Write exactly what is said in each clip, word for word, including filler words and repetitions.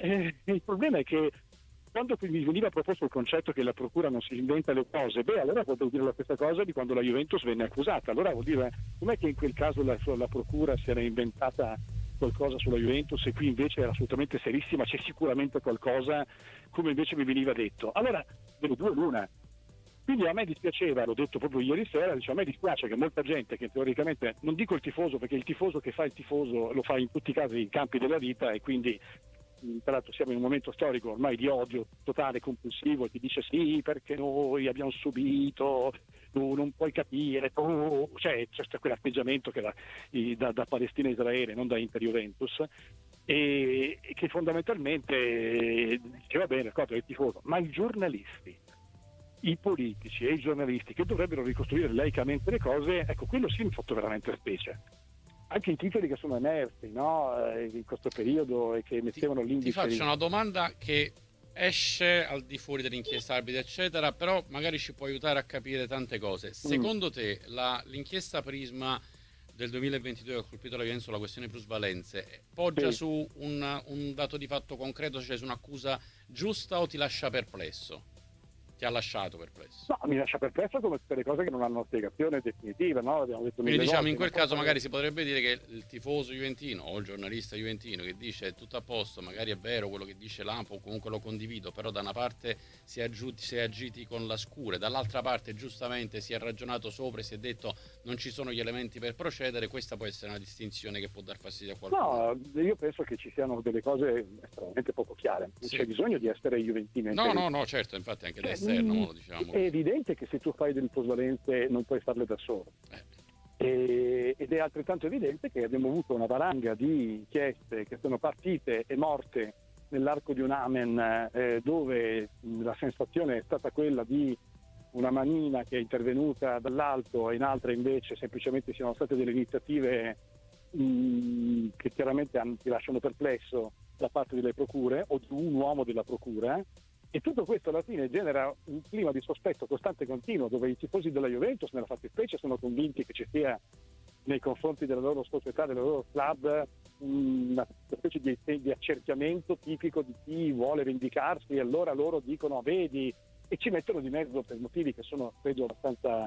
eh, il problema è che quando mi veniva proposto il concetto che la procura non si inventa le cose, beh, allora potevo dire la stessa cosa di quando la Juventus venne accusata. Allora vuol dire, com'è che in quel caso la, la procura si era inventata qualcosa sulla Juventus e qui invece era assolutamente serissima, c'è sicuramente qualcosa, come invece mi veniva detto. Allora, delle due l'una. Quindi a me dispiaceva, l'ho detto proprio ieri sera, diciamo, a me dispiace che molta gente che teoricamente, non dico il tifoso perché il tifoso che fa il tifoso lo fa in tutti i casi in campi della vita e quindi tra l'altro siamo in un momento storico ormai di odio totale, compulsivo, e ti dice sì perché noi abbiamo subito, tu non puoi capire, tu, cioè c'è quell'atteggiamento che va da, da Palestina a Israele, non da Inter Juventus, e, e che fondamentalmente diceva bene, è il tifoso, ma i giornalisti, i politici e i giornalisti che dovrebbero ricostruire laicamente le cose, ecco, quello sì mi ha fatto veramente specie. Anche i titoli che sono emersi, no, in questo periodo e che mettevano ti, l'indice. Ti faccio una domanda che esce al di fuori dell'inchiesta arbitra eccetera, però magari ci può aiutare a capire tante cose. Secondo mm. te la, l'inchiesta Prisma del duemilaventidue che ha colpito la Juventus sulla questione plusvalenze poggia sì. su un, un dato di fatto concreto, cioè su un'accusa giusta, o ti lascia perplesso? Ti ha lasciato perplesso? No, mi lascia perplesso come tutte le cose che non hanno una spiegazione definitiva, no? Abbiamo detto Quindi diciamo volte, in quel caso fare... magari si potrebbe dire che il tifoso juventino o il giornalista juventino che dice è tutto a posto, magari è vero quello che dice l'A N F O, comunque lo condivido, però da una parte si è, aggiuti, si è agiti con la scure, dall'altra parte giustamente si è ragionato sopra e si è detto non ci sono gli elementi per procedere. Questa può essere una distinzione che può dar fastidio a qualcuno. No, io penso che ci siano delle cose estremamente poco chiare, non sì. c'è bisogno di essere juventini. No, no, no, certo, infatti anche da esterno, mm, lo diciamo. È evidente che se tu fai delle plusvalenze non puoi farle da solo. Eh. E, ed è altrettanto evidente che abbiamo avuto una valanga di inchieste che sono partite e morte nell'arco di un amen, eh, dove la sensazione è stata quella di una manina che è intervenuta dall'alto e in altre invece semplicemente siano state delle iniziative mh, che chiaramente ti lasciano perplesso da parte delle procure o di un uomo della procura. E tutto questo alla fine genera un clima di sospetto costante e continuo, dove i tifosi della Juventus, nella fattispecie, sono convinti che ci sia nei confronti della loro società, del loro club, una specie di, di accerchiamento tipico di chi vuole vendicarsi, e allora loro dicono vedi, e ci mettono di mezzo per motivi che sono, credo, abbastanza,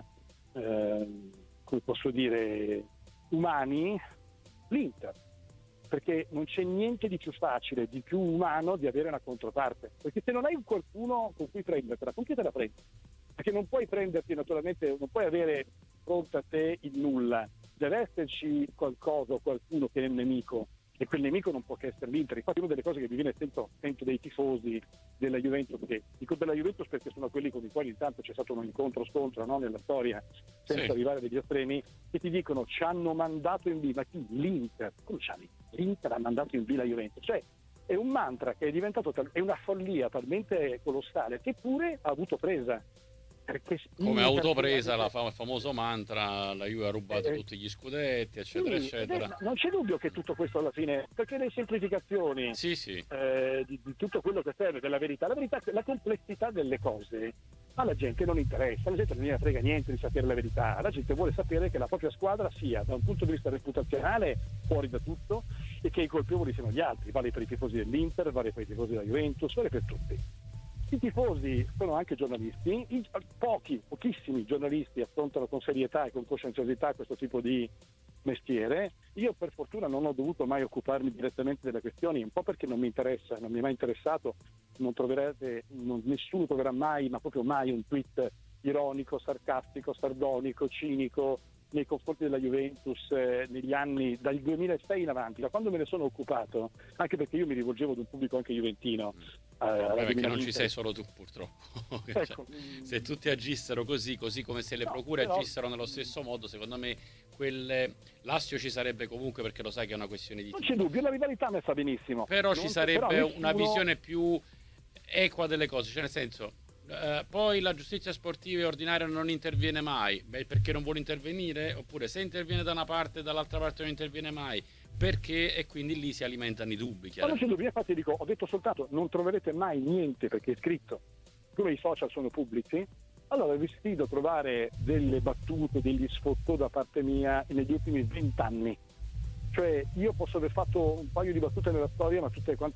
eh, come posso dire, umani, l'Inter. Perché non c'è niente di più facile, di più umano di avere una controparte, perché se non hai qualcuno con cui prendertela, con chi te la prendi? Perché non puoi prenderti, naturalmente, non puoi avere fronte a te il nulla, deve esserci qualcosa o qualcuno che è il nemico, e quel nemico non può che essere l'Inter. Infatti una delle cose che mi viene sento, sento dei tifosi della Juventus, che dico della Juventus perché sono quelli con i quali intanto c'è stato un incontro scontro, no, nella storia, senza sì. arrivare degli estremi, che ti dicono ci hanno mandato in via. Ma chi? L'Inter? Come c'ha l'Inter ha mandato in via la Juventus? Cioè è un mantra che è diventato tal- è una follia talmente colossale che pure ha avuto presa. Perché come autopresa la fam- famoso mantra la Juve ha rubato eh, tutti gli scudetti eccetera sì, eccetera. È, non c'è dubbio che tutto questo alla fine, perché le semplificazioni sì, sì. Eh, di, di tutto quello che serve della verità, la verità, la complessità delle cose alla gente non interessa, la gente non ne frega niente di sapere la verità, la gente vuole sapere che la propria squadra sia da un punto di vista reputazionale fuori da tutto e che i colpevoli siano gli altri, vale per i tifosi dell'Inter, vale per i tifosi della Juventus, vale per tutti. I tifosi sono anche giornalisti, I, pochi, pochissimi giornalisti affrontano con serietà e con coscienziosità questo tipo di mestiere. Io per fortuna non ho dovuto mai occuparmi direttamente delle questioni, un po' perché non mi interessa, non mi è mai interessato, non troverete, non, nessuno troverà mai, ma proprio mai, un tweet ironico, sarcastico, sardonico, cinico nei confronti della Juventus eh, negli anni dal duemilasei in avanti, da quando me ne sono occupato, anche perché io mi rivolgevo ad un pubblico anche juventino. Eh, no, perché non ci sei solo tu purtroppo. Ecco, cioè, se tutti agissero così, così come se le no, procure però... agissero nello stesso modo, secondo me quelle l'astio ci sarebbe comunque, perché lo sai che è una questione di non tipo. C'è dubbio, la rivalità messa benissimo, però non ci sarebbe però una nessuno... visione più equa delle cose, cioè nel senso eh, poi la giustizia sportiva e ordinaria non interviene mai. Beh, perché non vuole intervenire? Oppure se interviene da una parte e dall'altra parte non interviene mai perché, e quindi lì si alimentano i dubbi. Ma non c'è dubbio, infatti dico, ho detto soltanto non troverete mai niente perché è scritto, come i social sono pubblici. Allora vi sfido a trovare delle battute, degli sfottò da parte mia negli ultimi vent'anni. Cioè io posso aver fatto un paio di battute nella storia, ma tutte quante